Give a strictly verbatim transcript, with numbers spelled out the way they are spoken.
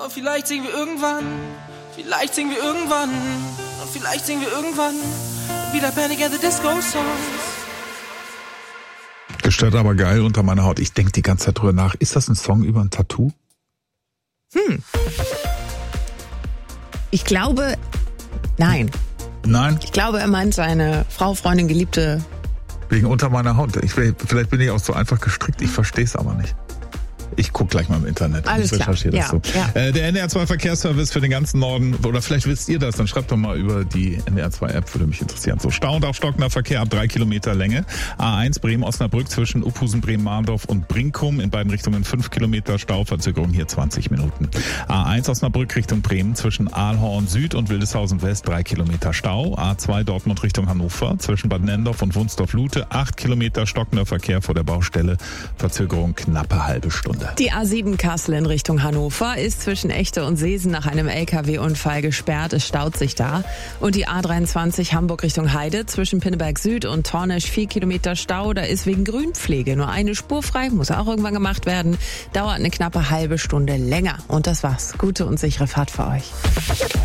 Oh, vielleicht singen wir irgendwann, vielleicht singen wir irgendwann, und vielleicht singen wir irgendwann wieder Panic at the Disco Songs. Gestört aber geil unter meiner Haut. Ich denke die ganze Zeit drüber nach. Ist das ein Song über ein Tattoo? Hm. Ich glaube, nein. Nein? Ich glaube, er meint seine Frau, Freundin, Geliebte. Wegen unter meiner Haut. Ich, vielleicht bin ich auch so einfach gestrickt. Ich verstehe es aber nicht. Ich guck gleich mal im Internet. Alles ich klar. recherchiere das Ja, so. ja. Äh, der N D R zwei Verkehrsservice für den ganzen Norden, oder vielleicht wisst ihr das, dann schreibt doch mal über die N D R zwei App, würde mich interessieren. So, Stau und aufstockender Verkehr ab drei Kilometer Länge. A eins Bremen-Osnabrück zwischen Uphusen, Bremen-Mahndorf und Brinkum. In beiden Richtungen fünf Kilometer Stau, Verzögerung hier zwanzig Minuten. A eins Osnabrück Richtung Bremen zwischen Aalhorn Süd und Wildeshausen West drei Kilometer Stau. A zwei Dortmund Richtung Hannover zwischen Bad Nendorf und Wunsdorf-Lute acht Kilometer stockender Verkehr vor der Baustelle. Verzögerung knappe halbe Stunde. Die A sieben Kassel in Richtung Hannover ist zwischen Echte und Seesen nach einem L K W-Unfall gesperrt. Es staut sich da. Und die A dreiundzwanzig Hamburg Richtung Heide zwischen Pinneberg Süd und Tornisch vier Kilometer Stau. Da ist wegen Grünpflege nur eine Spur frei. Muss auch irgendwann gemacht werden. Dauert eine knappe halbe Stunde länger. Und das war's. Gute und sichere Fahrt für euch.